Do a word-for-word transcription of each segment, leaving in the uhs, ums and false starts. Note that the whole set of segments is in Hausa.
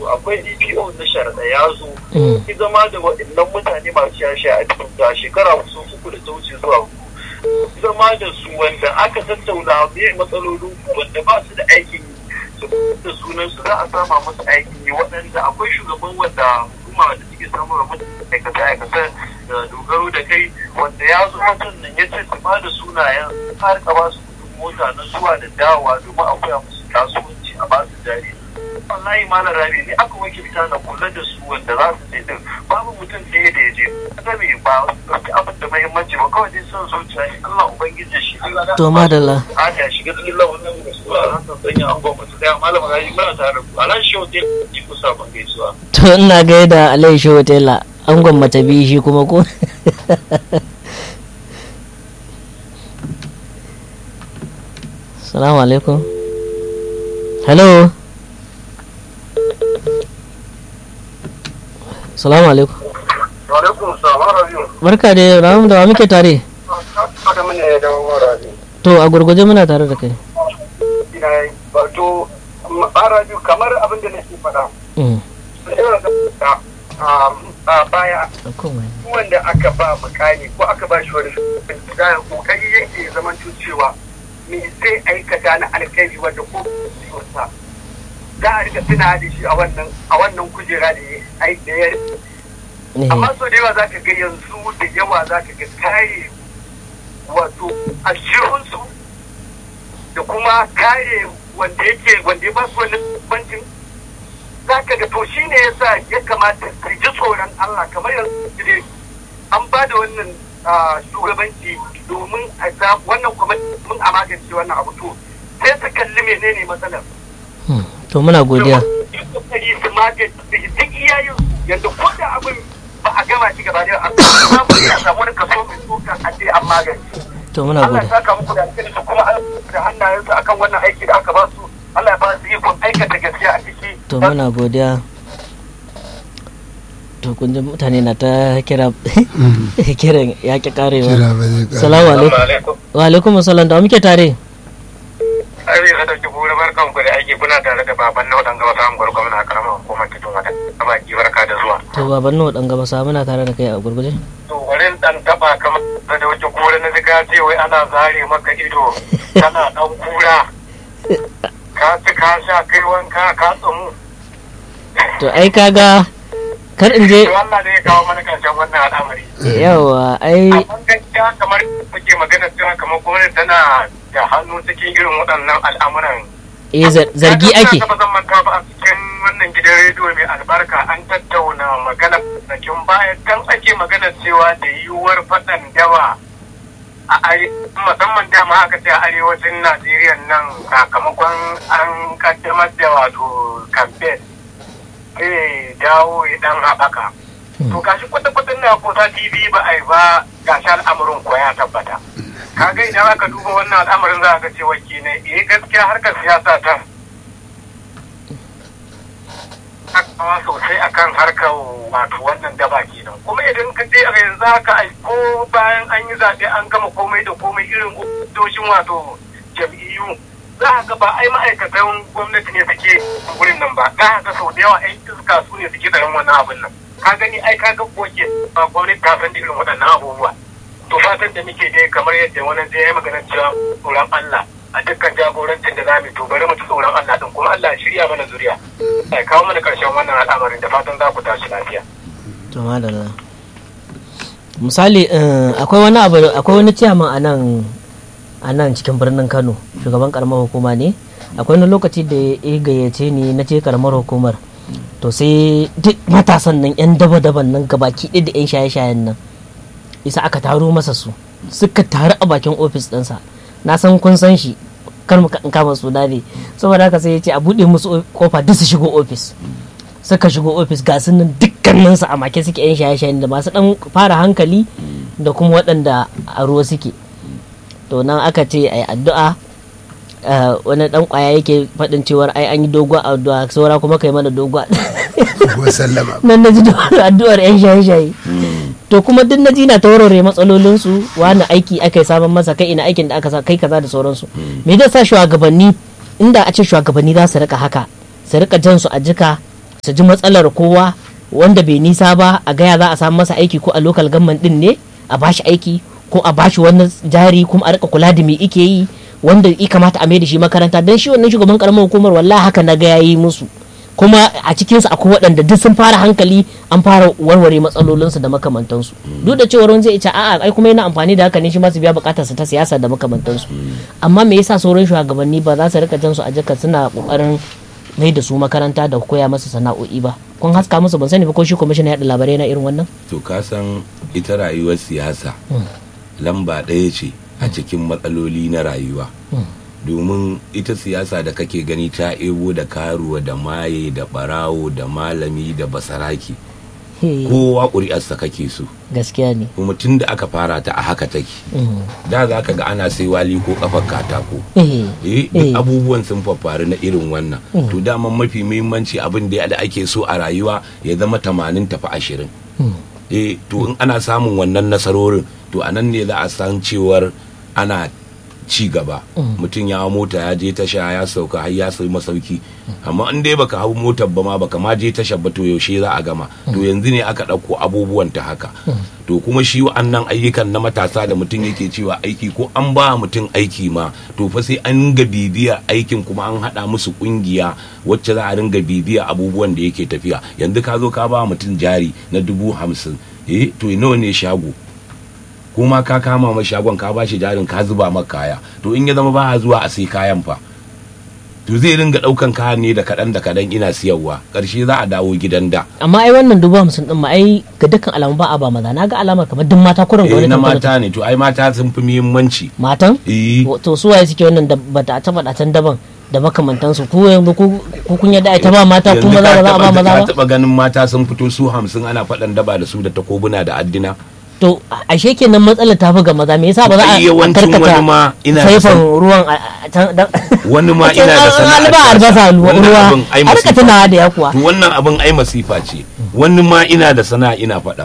akwai D P O na sharaɗa ya zo ki zama da waɗannan mutane masu yashe a cikin da shekara kusan uku da ta wuce zuwa uku zama da su wanda aka tattauna me matsalolin wanda ba su da aikin yi da sunan su za a sama musu aikin yi waɗanda akwai shugaban wanda hukuma da suke samun rahoton aikata aikata da dogaro da kai wanda ya zo mutum nan ya ce su ba da sunayen har ka ba su kudin mota na zuwa da dawowa domin a koya musu kasuwanci a ba su jari wallahi malam rabi ne aka wakilta na kula da su wanda za su je din babu mutum ɗaya da ya je kaga me ba ɗauki abin da muhimmanci ba kawai dai son zuciya shi Allah ubangiji shi to madalla a ya shiga cikin lawan da su a hasan sanya an gwamnati daya malam rabi muna tare da ku alan shi hotel ji ku sabon gaisuwa to ina gaida Alai shi hotel an gwamnati bi shi kuma ko Assalamu alaikum hello Salamu alaikum. Wa alaikum salam. Barka da ramu da wa muke tare? Haka mun ne da warabi. To a gurguje muna tare da kai. Ina wato arabi kamar abin da nake faɗa. Mm. A baya wanda aka ba mukami ko aka ba shi wani da kokari yake zaman cewa me zai aikata na alkhairi wanda ko sa za a rika tuna da shi a wannan a wannan kujera da ya amma so da yawa za ka ga yanzu da yawa za ka ga kare wato ashirunsu da kuma kare wanda yake wanda ya ba su wani bancin za ka ga to shi ne yasa ya kamata su ji tsoron Allah kamar yanzu an ba da wannan shugabanci domin a wannan kuma mun a magance wannan abu to sai su kalli menene matsalar to muna godiya su magance duk iyayen yadda ko da abin ba a gama shi gaba da an samu wani kaso mai tsokan a ce an magance to muna godiya Allah ya saka muku da alheri kuma da hannayensu akan wannan aiki da aka ba su Allah ya ba su ikon aikata gaskiya a ciki to muna godiya to kun ji mutane na ta kira kiran ya ki karewa salamu alaikum wa alaikum assalam da muke tare ai ka dauki gure barkan ku da aiki kuna tare da baban nawa dan gaba samun gurgurma na karamar hukumar Tidon Wada baki barka da zuwa to baban nawa dan gaba sa muna tare da kai a gurguje to wurin dan taba kamar da wuce gure na zika ce wai ana zare maka ido kana dan kura ka ci ka sha kai wanka ka tsumu to ai kaga kar in je Allah da ya kawo mana karshen wannan al'amari yawa ai amma gaskiya kamar muke magana cewa kamar gwamnati tana da hannu cikin irin waɗannan al'amuran eh zargi ake ba zan manta ba a cikin wannan gidan rediyo mai albarka an tattauna magana sakin baya kan ake magana cewa da yiwuwar faɗan dawa a musamman dama aka ce a arewacin Najeriya nan sakamakon an kaddamar da wato campaign zai dawo ya dan haɓaka. To gashi kwata-kwatan na kusa T V ba a yi ba gashi al'amarin ko ya tabbata. Kaga idan aka duba wannan al'amarin za a ga cewa kenan eh gaskiya harkar siyasa ta akawa sosai akan harkar wato wannan daba kenan. Kuma idan ka je a yanzu haka ko bayan an yi zaɓe an gama komai da komai irin ofisoshin wato jam'iyyu za a ga ba ai ma'aikatan gwamnati ne suke wurin nan ba za a ga sau da yawa ai iska su ne suke tsaron wannan abin nan ka gani ai ka ga koke ba gwamnati ta san da irin waɗannan abubuwa to fatan da muke dai kamar yadda wani zai yi magana cewa tsoron Allah a dukkan jagorancin da zamu to bari mu ci tsoron Allah din kuma Allah ya shirya mana zuriya sai kawo mana karshen wannan al'amarin da fatan za ku tashi lafiya to madalla misali akwai wani abu akwai wani ciyaman a nan a nan cikin birnin Kano shugaban karamar hukuma ne akwai wani lokaci da ya gayyace ni na ce karamar hukumar to sai duk matasan nan yan daba-daban nan gabaki ɗaya da yan shaye-shayen nan isa aka taro masa su suka taru a bakin ofis ɗinsa na san kun san shi kar mu kama suna ne saboda haka sai ya ce a buɗe musu kofa duk su shigo ofis suka shigo ofis ga su nan dukkaninsu a make suke yan shaye-shayen da masu ɗan fara hankali da kuma waɗanda a ruwa suke to nan aka ce ai addu'a wani dan kwaya yake faɗin cewar ai an yi doguwa addu'a saura kuma kai mana doguwa nan na ji addu'ar yan shaye-shaye to kuma duk na ji na taurare matsalolinsu wani aiki aka yi samun masa kai ina aikin da aka sa kai kaza da sauransu me zai sa shugabanni inda a ce shugabanni za su rika haka su rika jan su a jika su ji matsalar kowa, wanda bai nisa ba a gaya za a samu masa aiki ko a local government din ne a bashi aiki ko a bashi wani jari kuma a rika kula da me ike yi wanda ya kamata a mai da shi makaranta. Dan shi wannan shugaban karamar hukumar wallahi haka na ga yayi musu, kuma a cikinsu akwai waɗanda duk sun fara hankali an fara warware matsalolinsu da makamantansu. Duk da cewa wani zai ce a'a ai kuma yana amfani da haka ne shi ma su biya bukatar su ta siyasa da makamantansu, amma me yasa sauran shugabanni ba za su rika jan su a jaka suna kokarin mai da su makaranta da koya masa sana'o'i ba? Kun haska musu, ban sani ba ko shi kwamishin yaɗa labarai na irin wannan. To ka san ita rayuwar siyasa lamba ɗaya ce a cikin matsaloli na rayuwa, domin ita siyasa da kake gani ta ebo da karuwa da maye da barawo da malami da basaraki, kowa ƙuri'arsa kake so. Gaskiya ne. Kuma tun da aka fara ta a haka take. Da za ka ga ana sai wali ko kafar katako. Eh duk abubuwan sun faru na irin wannan. To dama mafi muhimmanci abin da ake so a rayuwa ya zama tamanin tafi ashirin. Eh to in ana samun wannan nasarorin to anan ne za a san cewar ana ci gaba. Mutum ya hau mota ya je tasha ya sauka har ya sai masauki, amma in dai baka hau motar ba ma baka ma je tasha ba to yaushe za a gama? To yanzu ne aka ɗauko abubuwan ta haka. To kuma shi wa'annan ayyukan na matasa da mutum yake cewa aiki, ko an ba mutum aiki ma to fa sai an ringa bibiya aikin, kuma an haɗa musu ƙungiya wacce za a ringa bibiya abubuwan da yake tafiya. Yanzu ka zo ka ba mutum jari na dubu hamsin, eh to nawa ne shago? Kuma ka kama ma shagon ka bashi jarin ka zuba maka kaya, to in ya zama ba a zuwa a sai kayan fa, to zai ringa daukan kayan ne da kadan da kadan ina siyarwa, karshe za a dawo gidan da. Amma ai wannan dubu hamsin din ma ai ga dukkan alamu ba a ba maza, na ga alamar kamar duk mata kurin ga wani. Eh na mata ne, to ai mata sun fi muhimmanci. Matan? Eh to su waye suke wannan da bata taba datan daban da makamantansu? ku yanzu ku kun yadda ai ta ba mata kuma za a ba maza ba? Ka taba ganin mata sun fito su hamsin ana fadan daba da su da takobuna da addina? To ashe kenan matsalar ta fi ga maza, me yasa ba za a karkata saifan ruwan wani ma ina da sana'a ba albasa ruwa a rika tunawa da yakuwa? To wannan abin ai masifa ce. Wani ma ina da sana'a ina faɗan,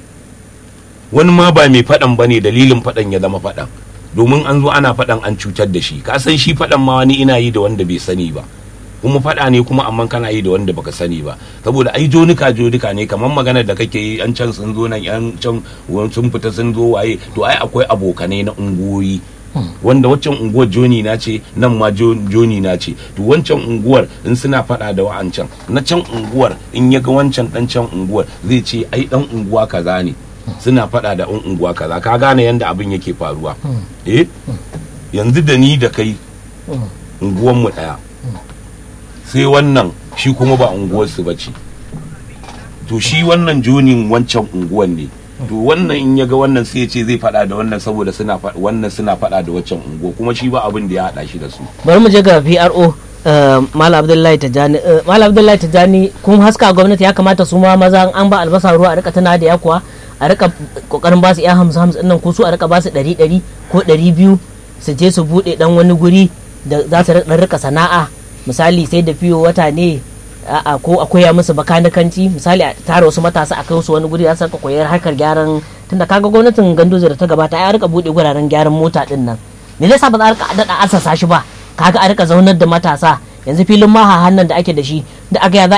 wani ma ba mai faɗan bane, dalilin faɗan ya zama faɗan, domin an zo ana faɗan an cutar da shi. Ka san shi faɗan ma wani ina yi da wanda bai sani ba, kuma faɗa ne kuma amma kana yi da wanda baka sani ba, saboda ai jonika jonika ne. Kamar magana da kake yi, an can sun zo nan, yan can sun fita sun zo waye, to ai akwai abokanai na unguwoyi, wanda waccan unguwar joni na ce, nan ma joni na ce, to wancan unguwar in suna faɗa da wa'ancan, na can unguwar in ya ga wancan dan can unguwar zai ce ai dan unguwa kaza ne suna faɗa da un unguwa kaza. Ka gane yanda abin yake faruwa? Eh yanzu da ni da kai unguwan mu daya, sai wannan shi kuma ba unguwarsu ba ce, to shi wannan jonin wancan unguwan ne, to wannan in ya ga wannan sai ya ce zai fada da wannan saboda suna wannan suna fada da wancan unguwa, kuma shi ba abin da ya hada shi da su. Bari mu je ga P R O Malam Abdullahi Tijani. Malam Abdullahi Tijani, kun haska gwamnati ya kamata su ma maza an ba albasa ruwa a rika tana da yakuwa, a rika kokarin ba su iya hamsin hamsin nan, ko su a rika ba su ɗari ɗari ko ɗari biyu su je su buɗe dan wani guri da za su rika sana'a, misali sai da fiyo wata ne, a ko a koya musu bakanikanci, misali a tara wasu matasa a kai su wani guri za su rika koyar harkar gyaran, tunda kaga gwamnatin Gandozo da ta gabata ai a rika buɗe guraren gyaran mota din nan, me zai sa ba za a rika daɗa asasa shi ba? Kaga a rika zaunar da matasa, yanzu filin maha hannun da ake da shi da aka ya za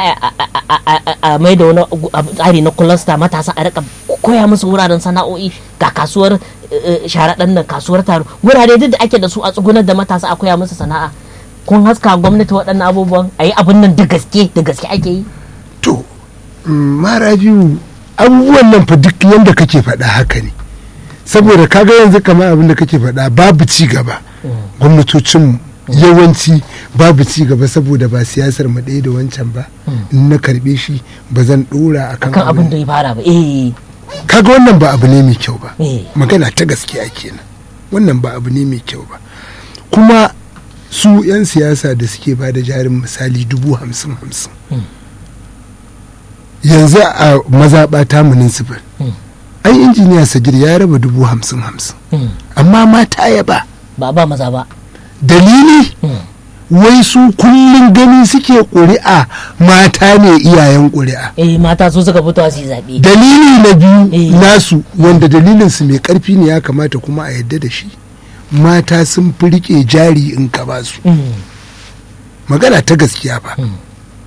a mai da wani tsari na kulasta, matasa a rika koya musu wuraren sana'o'i, ga kasuwar sharaɗan nan, kasuwar taro, wurare duk da ake da su a tsugunar da matasa a koya musu sana'a. Kun haska gwamnati waɗannan abubuwan a yi abin nan da gaske da gaske ake yi? To mara biyu abubuwan nan fa duk yadda kake faɗa haka ne, saboda kaga yanzu kamar abin da kake faɗa babu ci gaba. Gwamnatocin yawanci babu ci gaba saboda ba siyasar mu ɗaya da wancan ba, in na karɓe shi ba zan ɗora akan abin da ya fara ba. Eh kaga wannan ba abu ne mai kyau ba, magana ta gaskiya kenan, wannan ba abu ne mai kyau ba. Kuma su 'yan siyasa da suke ba da jarin misali dubu hamsin hamsin, yanzu a mazaɓa ta municipal an injiniya Sagir ya raba dubu hamsin hamsin, amma mata ya ba ba ba maza ba. Dalili wai su kullum gani suke ƙuri'a mata ne iyayen ƙuri'a. Eh mata su suka fito su yi zaɓe. Dalili na biyu nasu wanda dalilin su mai ƙarfi ne ya kamata kuma a yadda da shi, mata sun fi rike jari in ka ba su. Magana ta gaskiya ba.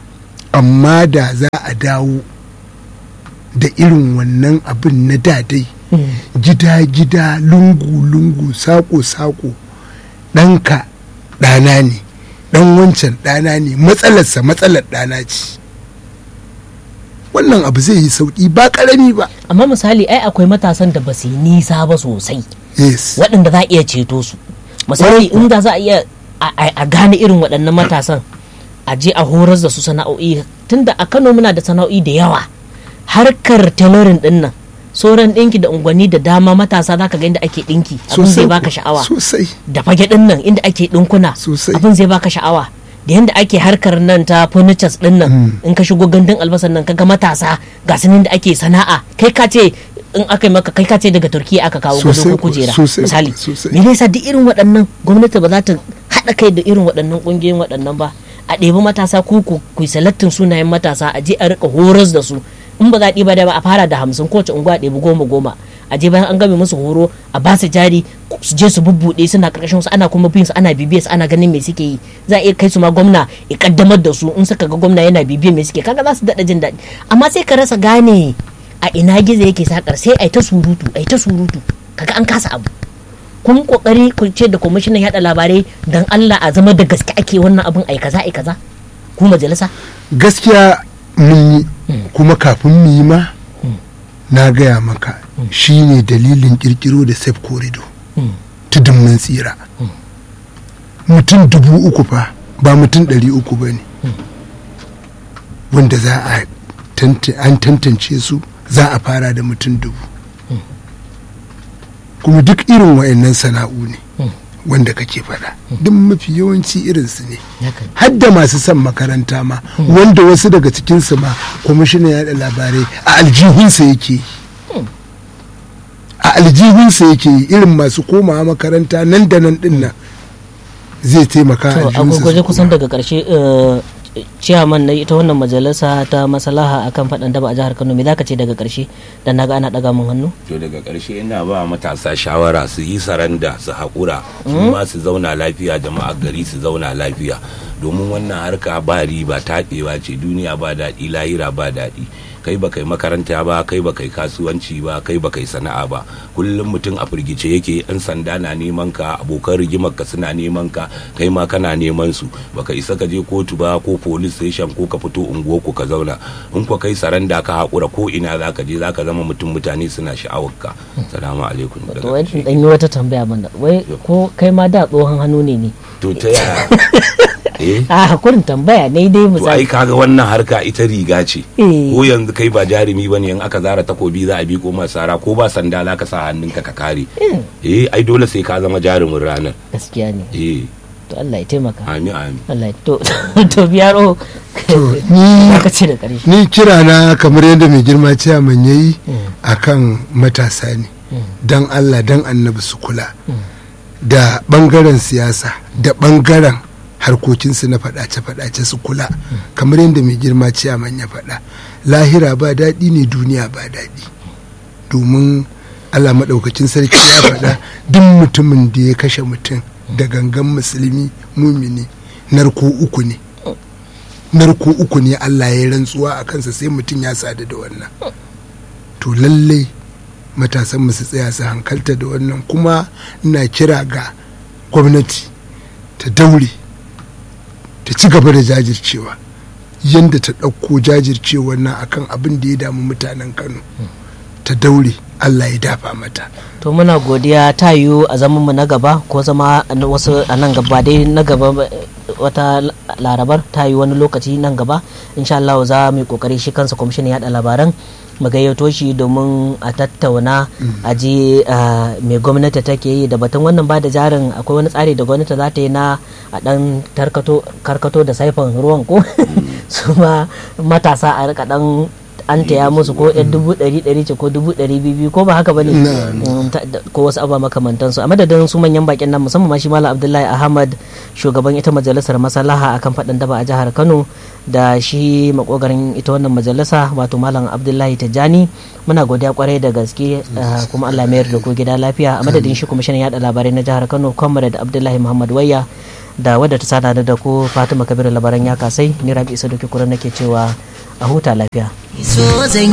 amma da za a dawo da irin wannan abin na dadai gida-gida lungu-lungu sako-sako ɗanka ɗana ne ɗan wancan ɗana ne matsalarsa matsalar ɗana ce wannan abu zai yi sauƙi ba ƙarami ba. Amma misali ai akwai matasan da ba su yi nisa ba sosai waɗanda za a iya ceto su misali inda za a iya a gane irin waɗannan matasan a je a horar da su sana'o'i tunda a Kano muna da sana'o'i da yawa harkar tailoring ɗin nan sauran ɗinki da unguwanni da dama matasa zaka ga inda ake ɗinki abin zai baka sha'awa sosai da fage ɗin nan inda ake ɗinkuna abin zai baka sha'awa da yanda ake harkar nan ta furnitures ɗin nan in ka shigo gandun albasan nan kaga matasa ga sanin da ake sana'a kai ka ce in aka yi maka kai ka ce daga Turkiya aka kawo gado ko kujera misali me yasa duk irin waɗannan gwamnati ba za ta haɗa kai da irin waɗannan ƙungiyoyin waɗannan ba a ɗebi matasa ku ku selectin sunayen matasa a je a rika horas da su in ba za a ɗiba da ba a fara da hamsin kowace unguwa ɗebi goma goma a je bayan an game musu horo a ba su jari su je su bubbuɗe suna ƙarƙashin su ana kuma bin su ana bibiyar su ana ganin me suke yi za a iya kai su ma gwamna ya kaddamar da su in suka ga gwamna yana bibiyar me suke kaga za su daɗa jin daɗi amma sai ka rasa gane a ina gizo yake sakar sai ai ta surutu ai ta surutu kaga an kasa abu kun kokari ku ce da kwamishinan yaɗa labarai dan Allah a zama da gaske ake wannan abin ai kaza ai kaza ku majalisa gaskiya mun yi kuma kafin mu yi ma na gaya maka shine dalilin kirkiro da safe corridor tudun mun tsira mutum dubu uku fa ba mutum ɗari uku ba ne wanda za a an tantance su za a fara da mutum dubu kuma duk irin wa'annan sana'u ne wanda kake faɗa duk mafi yawanci irinsu ne hadda masu son makaranta ma wanda wasu daga cikinsu ma kwamishinan yaɗa labarai a aljihunsa yake yi a aljihunsa yake yi irin masu komawa makaranta nan da nan din nan zai taimaka a aljihunsa. To a kusan daga ƙarshe ciyaman na ita wannan majalisa ta maslaha akan faɗan daba a jihar Kano me zaka ce daga ƙarshe dan naga ana daga mun hannu? To daga ƙarshe ina ba matasa shawara su yi saranda su haƙura su ma su zauna lafiya jama'a gari su zauna lafiya domin wannan harka ba riba taɗewa ce duniya ba daɗi lahira ba daɗi kai ba kai makaranta ba kai ba kai kasuwanci ba kai ba kai sana'a ba kullum mutum a firgice yake yan sanda na neman ka abokan rigimar ka suna neman ka kai ma kana neman su baka isa ka je kotu ba ko police station ko ka fito unguwar ku ka zauna in ko kai saranda ka hakura ko ina zaka je zaka zama mutum mutane suna sha'awar ka assalamu alaikum to wai dan yi wata tambaya banda wai ko kai ma da tsohon hannu ne ne to ta yaya a hakurin tambaya ne dai misali to ai kaga wannan harka ita riga ce ko yanzu kai ba jarumi bane in aka zara takobi za a bi ko masara ko ba sanda za ka sa hannunka ka kare eh ai dole sai ka zama jarumin ranar gaskiya ne eh to Allah ya taimaka amin amin Allah to to biyaro ni ka ce da ƙarshe ni kira na kamar yadda mai girma ciyaman yayi akan matasa ne dan Allah dan annabi su kula da bangaren siyasa da bangaren harkokinsu na faɗace-faɗace su kula kamar yadda mai girma ciyaman ya faɗa lahira ba daɗi ne duniya ba daɗi domin Allah maɗaukacin sarki ya faɗa duk mutumin da ya kashe mutum da gangan musulmi mumini narko uku ne narko uku ne Allah ya rantsuwa a kansa sai mutum ya sadu da wannan to lallai matasan su tsaya su hankalta da wannan kuma ina kira ga gwamnati ta daure ta ci gaba da jajircewa yadda ta ɗauko jajircewa nan akan abin da ya damu mutanen Kano ta daure Allah ya dafa mata. To muna godiya ta yiwu a zaman mu na gaba ko zama wasu a nan gaba dai na gaba wata larabar ta yi wani lokaci nan gaba insha Allah za mu yi kokari shi kansa kwamishinan yaɗa labaran mu gayyato shi domin a tattauna a ji mai gwamnati take yi da batun wannan ba da jarin akwai wani tsari da gwamnati za ta yi na a dan karkato da saifan ruwan ko su ma matasa a rika dan an taya musu ko yan dubu ɗari ɗari ce ko dubu ɗari biyu ko ba haka bane ko wasu abubuwa makamantansu. A madadin su manyan bakin nan musamman ma shi Malam Abdullahi Ahmad shugaban ita majalisar maslaha akan faɗin daba a jihar Kano da shi makogarin ita wannan majalisa wato Malam Abdullahi Tijjani, muna godiya kwarai da gaske kuma Allah mayar da ku gida lafiya. A madadin shi kuma shirin yada labarai na jihar Kano Comrade Abdullahi Muhammad Wayya da wadda ta sada da ku Fatima Kabiru labaran ya kasai, ni Rabi Isa Doki Kura nake cewa a huta lafiya.